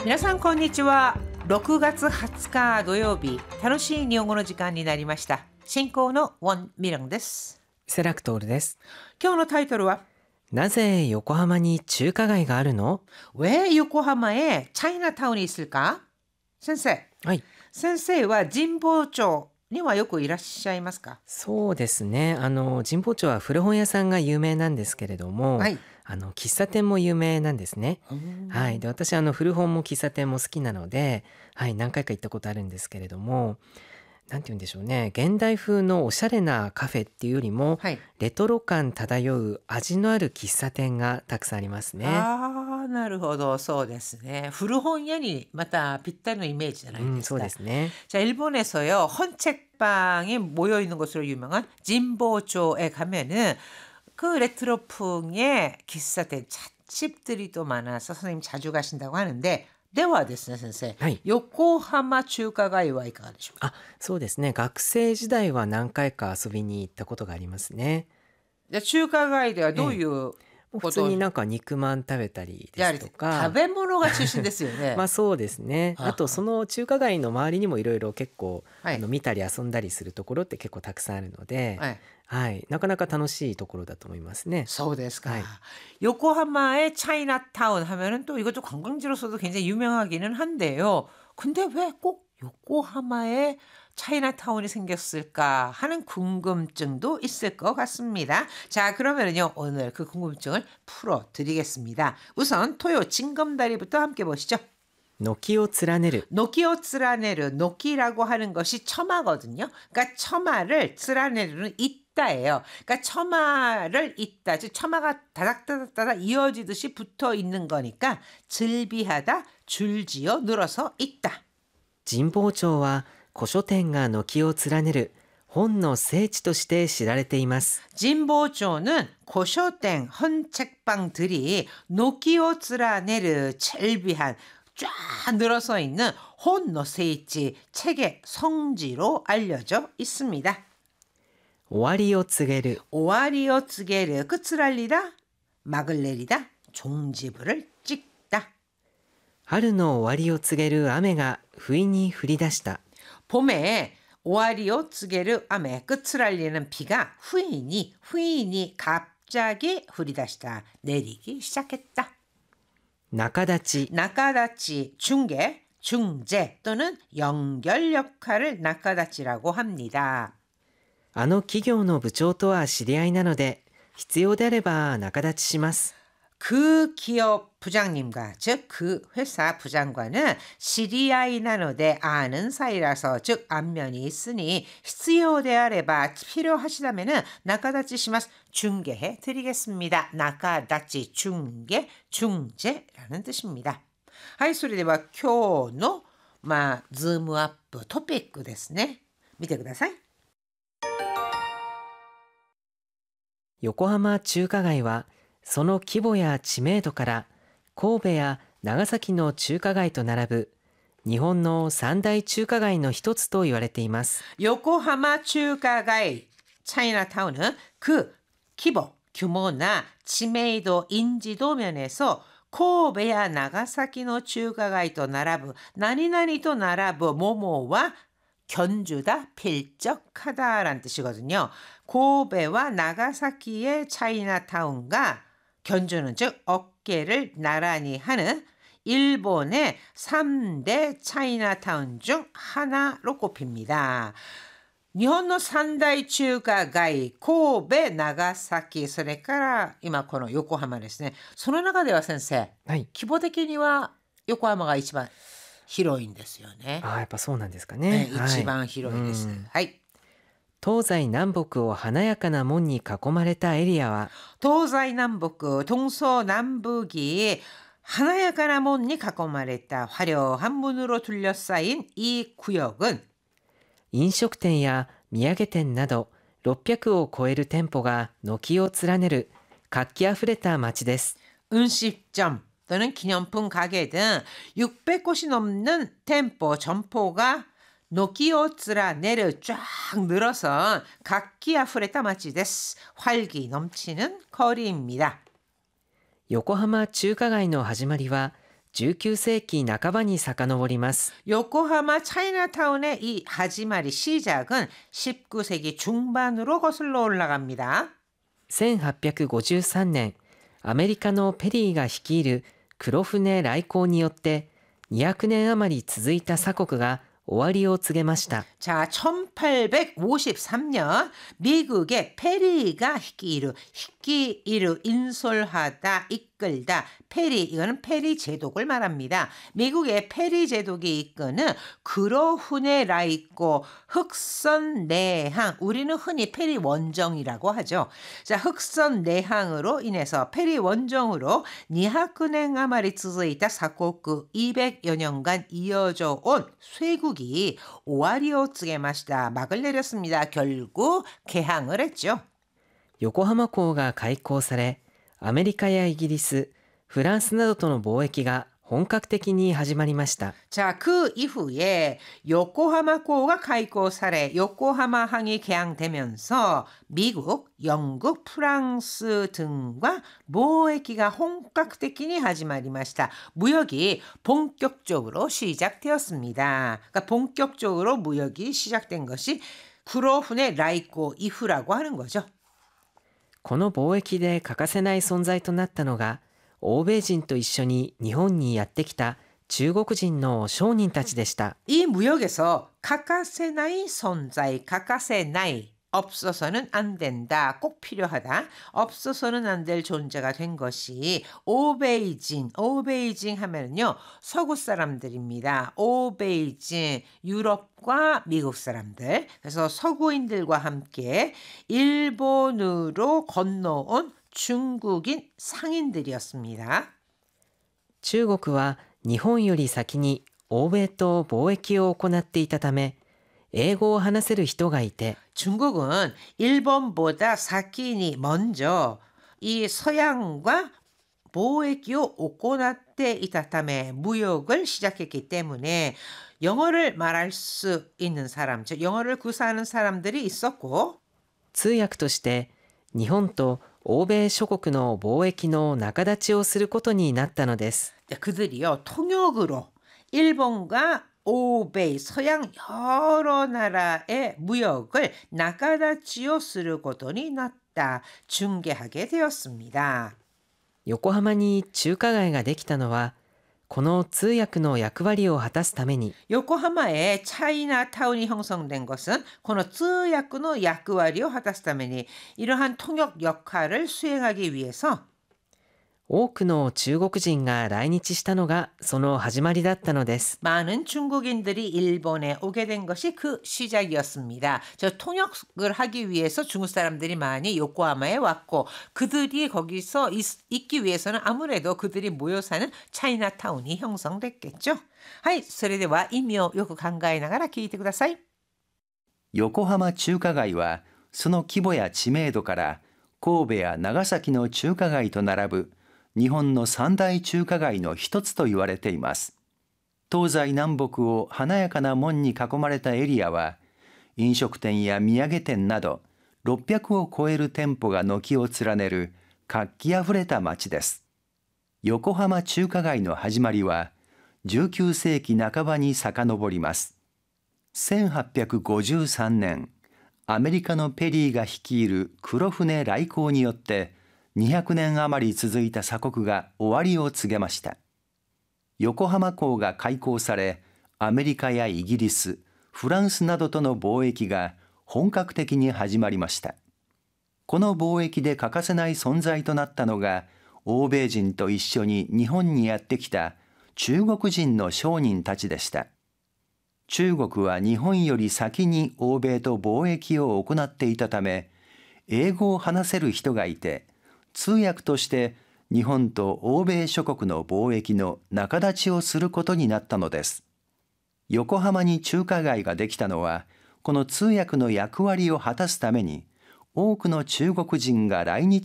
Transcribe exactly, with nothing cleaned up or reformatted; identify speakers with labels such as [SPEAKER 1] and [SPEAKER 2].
[SPEAKER 1] 皆さんこんにちは。ろくがつはつか土曜日、楽しい日本語の時間になりました。進行のウォン・ミランです。
[SPEAKER 2] セラクトールです。
[SPEAKER 1] 今日のタイトルは、
[SPEAKER 2] なぜ横浜に中華街があるの？
[SPEAKER 1] 왜 요코하마에 차이나타운이 있을까? 先生、
[SPEAKER 2] はい。
[SPEAKER 1] 先生は神保町にはよくいらっしゃいますか？
[SPEAKER 2] そうですね。あの神保町は古本屋さんが有名なんですけれども、
[SPEAKER 1] はい。
[SPEAKER 2] あの喫茶店も有名なんですね。はい。で、私あの古本も喫茶店も好きなので、はい、何回か行ったことあるんですけれども、なんて言うんでしょうね。現代風のおしゃれなカフェっていうよりも、
[SPEAKER 1] はい。
[SPEAKER 2] レトロ感漂う味のある喫茶店がたくさんありますね。
[SPEAKER 1] ああ、なるほど、そうですね。古本屋にまたぴったりのイメージじゃな
[SPEAKER 2] うん、そう
[SPEAKER 1] いですか。
[SPEAKER 2] ですね。
[SPEAKER 1] 자, 일본에서요, 헌책방이 모여 있는 곳으로 유명한 진보초에 가면은 그 레트로풍의喫茶店, 찻집들이 또 많아서 선생님 자주 가신다고 하는데, ではですね、先生。
[SPEAKER 2] はい。
[SPEAKER 1] 横浜中華街はいかがでしょうか？
[SPEAKER 2] あ、そうですね。学生時代は何回か遊びに行ったことがありますね。
[SPEAKER 1] じゃあ中華街ではどう
[SPEAKER 2] ええ、
[SPEAKER 1] いう
[SPEAKER 2] もう普通
[SPEAKER 1] ことを
[SPEAKER 2] になんか肉まん食べたり
[SPEAKER 1] やはり
[SPEAKER 2] ですとか、
[SPEAKER 1] 食べ物が中心ですよね。
[SPEAKER 2] まあそうですね。
[SPEAKER 1] はあ
[SPEAKER 2] あとその中華街の周りにもいろいろ結構、
[SPEAKER 1] はい。
[SPEAKER 2] あの見たり遊んだりするところって結構たくさんあるので、
[SPEAKER 1] はい。
[SPEAKER 2] はい、なかなか楽しいところだと思いますね。
[SPEAKER 1] そうですか。
[SPEAKER 2] はい。
[SPEAKER 1] 요코하마의 차이나타운 하면은 또 이것도 관광지로서도 굉장히 유명하기는 한데요. 근데 왜 꼭 요코하마에 차이나타운이 생겼을까 하는 궁금증도 있을 것 같습니다. 자, 그러면은요, 오늘 그 궁금증을 풀어드리겠습니다. 우선 토요 징검다리부터 함께 보시죠.
[SPEAKER 2] 軒を連ねる。
[SPEAKER 1] 노키오 쓰라네르, 노키라고 하는 것이 처마거든요. 그러니까 처마를 쓰라네르는 잇다예요. 그러니까 처마를 잇다, 즉 처마가 다닥다닥다닥 이어지듯이 붙어 있는 거니까 즐비하다, 줄지어 늘어서 있다.
[SPEAKER 2] 神保町は古書店が軒を連ねる本の聖地として知られています。
[SPEAKER 1] 진보조는 고쇼땡 헌책방들이 노키오 쓰라네르 즐비한 쫙 늘어서 있는 혼노세이치 책의 성지로 알려져 있습니다.
[SPEAKER 2] 終わりを告げる。
[SPEAKER 1] 오아리오 츠게르 끝을 알리다, 막을 내리다, 종지부를 찍다.
[SPEAKER 2] 春の終わりを告げる雨が不意に降り出した。
[SPEAKER 1] 봄에 오아리오 츠게르 암의 끝을 알리는 비가 후인이 후인이 갑자기 흐리다시다 내리기 시작했다.
[SPEAKER 2] 仲立ち。
[SPEAKER 1] 나카다치 중개, 중재 또는 연결 역할을 나카다치라고 합니다.
[SPEAKER 2] あの企業の部長とは知り合いなので必要であれば仲立ちします。
[SPEAKER 1] 그 기업 부장님과 즉 그 회사 부장과는 시리아이 나노데 아는 사이라서 즉 안면이 있으니 히츠요데아레바 필요하시다면은 나카다치 시마스 중개해 드리겠습니다. 나카다치 중개 중재라는 뜻입니다. 하이 소리では今日のまあズームアップトピックですね。見てください。
[SPEAKER 2] 横浜中華街はその規模や知名度から神戸や長崎の中華街と並ぶ日本の三大中華街の一つと言われています。
[SPEAKER 1] 요코하마 중가가이 차이나타운은 그規模, 규모나 지명도, 인지도 면에서 코베야 나가사키의 중가가이도 나라부, 나니나니도 나라부, 모모와 견주다, 필적하다라는 뜻이거든요. 고베와 나가사키의 차이나타운과 견주는 즉 어깨를 나란히 하는 일본의 삼 대 차이나타운 중 하나로 꼽힙니다. 일본의三大中華街、神戸、長崎、それから今この横浜ですね。その中では先生、
[SPEAKER 2] はい。
[SPEAKER 1] 規模的には横浜が一番広いんですよね。
[SPEAKER 2] ああ、やっぱそうなんですか
[SPEAKER 1] ね、
[SPEAKER 2] ね。はい、
[SPEAKER 1] 一番広いです。
[SPEAKER 2] うん
[SPEAKER 1] はい。
[SPEAKER 2] 東西南北を華やかな門に囲まれたエリアは、
[SPEAKER 1] 東西南北、동서남북이華やかな門に囲まれた화려한 문으로 둘러싸인 이 구역은
[SPEAKER 2] 飲食店や土産店などろっぴゃくを超える店舗が軒を連ねる活気あふれた街です。
[SPEAKER 1] 음식점 또는 기념품 가게 등 육백 곳이 넘는店舗, 점포가 노키오츠라네르 쫙 늘어선 각기 아프레타 마치 데스. 활기 넘치는 거리입니다.
[SPEAKER 2] 横浜中華街の始まりはじゅうきゅうせいきなかばに遡ります。
[SPEAKER 1] 요코하마 차이나타운의 이 하지마리 시작은 십구 세기 중반으로 거슬러 올라갑니다.
[SPEAKER 2] せんはっぴゃくごじゅうさんねん、アメリカのペリーが率いる黒船来航によってにひゃくねん余り続いた鎖国が終わりを告げました。
[SPEAKER 1] 자, 천팔백오십삼 년 미국의 페리가率いる,率いる, 인솔하다, 이끌다, 페리, 이거는 페리 제독을 말합니다. 미국의 페리 제독이 이끄는 그로훈에 라있고 흑선 내항, 우리는 흔히 페리 원정이라고 하죠. 자, 흑선 내항으로 인해서 페리 원정으로 이백년余り続いた鎖国이백여 년간 이어져 온 쇄국이 오와리오告げました. 막을 내렸습니다. 결국 개항을 했죠.
[SPEAKER 2] 横浜港が開港され、アメリカやイギリス、フランスなどとの貿易が本格的に始まりました。
[SPEAKER 1] 자, 그 이후에 요코하마코가 가이코사레 요코하마항이 개항되면서 미국, 영국, 프랑스 등과貿易가 본격적으로 하지마리마시다. 무역이 본격적으로 시작되었습니다. 그러니까 본격적으로 무역이 시작된 것이 구로훈의 라이코 이후라고 하는 거죠.
[SPEAKER 2] この貿易で欠かせない存在となったのが、欧米人と一緒に日本にやってきた中国人の商人たちでした。
[SPEAKER 1] 이 무역에서 가까세나이 손자이 가까세나이 없어서는 안 된다. 꼭 필요하다. 없어서는 안 될 존재가 된 것이 오베이징. 오베이징 하면은요. 서구 사람들입니다. 오베이징. 유럽과 미국 사람들. 그래서 서구인들과 함께 일본으로 건너온 중국인 상인들이었습니다.
[SPEAKER 2] 中国は日本より先に欧米と貿易を行っていたため、英語を話せる人がいて、
[SPEAKER 1] 중국은 일본보다 사kin이 먼저 이 서양과貿易を行っていたため 무역을 시작했기 때문에 영어를 말할 수 있는 사람, 즉 영어를 구사하는 사람들이 있었고
[SPEAKER 2] 通訳として日本と欧米諸国の貿易の仲立ちをすることになったのです。
[SPEAKER 1] 그들이요 통역으로 일본과 오베이, 서양 여러 나라의 무역을 나가다치오することになった, 중개하게 되었습니다.
[SPEAKER 2] 横浜に中華街ができたのは、この通訳の役割を果たすために、
[SPEAKER 1] 요코하마에 차이나타운이 형성된 것은 この通訳の役割を果たすために 이러한 통역 역할을 수행하기 위해서
[SPEAKER 2] 多くの中国人が来日したのがその始まりだったのです。
[SPEAKER 1] 많은 중국인들이 일본에 오게 된 것이 그 시작이었습니다. 저 통역을 하기 위해서 중국 사람들이 많이 요코하마에 왔고 그들이 거기서 있, 있기 위해서는 아무래도 그들이 모여 사는 차이나타운이 형성됐겠죠. はい、それでは意味をよく考えながら聞いてください。
[SPEAKER 3] 横浜中華街はその規模や知名度から神戸や長崎の中華街と並ぶ日本の三大中華街の一つと言われています。東西南北を華やかな門に囲まれたエリアは、飲食店や土産店などろっぴゃくを超える店舗が軒を連ねる活気あふれた街です。横浜中華街の始まりはじゅうきゅうせいきなかばに遡ります。せんはっぴゃくごじゅうさんねん、アメリカのペリーが率いる黒船来航によってにひゃくねん余り続いた鎖国が終わりを告げました。横浜港が開港され、アメリカやイギリス、フランスなどとの貿易が本格的に始まりました。この貿易で欠かせない存在となったのが、欧米人と一緒に日本にやってきた中国人の商人たちでした。中国は日本より先に欧米と貿易を行っていたため、英語を話せる人がいて、通訳として日本と欧米諸国の貿易の仲立ちをすることになったのです。横浜に中華街ができたのは、この通訳の役割を果たすために、多くの中国人が来日